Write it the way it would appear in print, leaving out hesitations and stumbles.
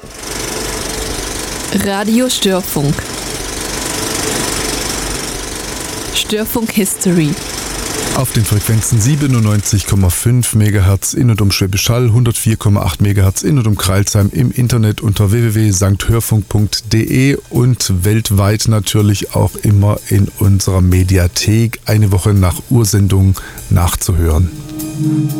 Radio Störfunk. Störfunk History. Auf den Frequenzen 97,5 MHz in und um Schwäbisch Hall, 104,8 MHz in und um Crailsheim, im Internet unter www.sankhörfunk.de und weltweit natürlich auch immer in unserer Mediathek eine Woche nach Ursendung nachzuhören.